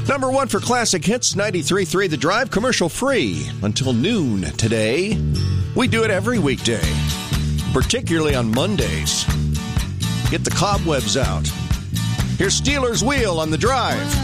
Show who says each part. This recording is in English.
Speaker 1: Number one for Classic Hits 93.3 The Drive, commercial free until noon today. We do it every weekday, particularly on Mondays. Get the cobwebs out. Here's Steelers Wheel on The Drive.